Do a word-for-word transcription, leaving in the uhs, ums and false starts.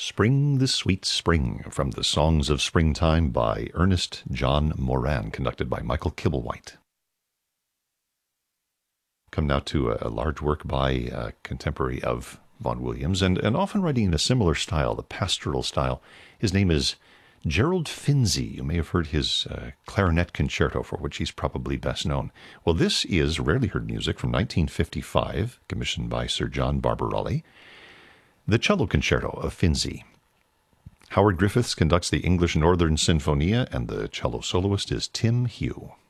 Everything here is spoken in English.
Spring the Sweet Spring from the Songs of Springtime by Ernest John Moran, conducted by Michael Kibblewhite. Come now to a, a large work by a contemporary of Vaughan Williams, and, and often writing in a similar style, the pastoral style. His name is Gerald Finzi. You may have heard his uh, clarinet concerto, for which he's probably best known. Well, this is rarely heard music from nineteen fifty-five, commissioned by Sir John Barbarelli. The Cello Concerto of Finzi. Howard Griffiths conducts the English Northern Sinfonia, and the cello soloist is Tim Hugh.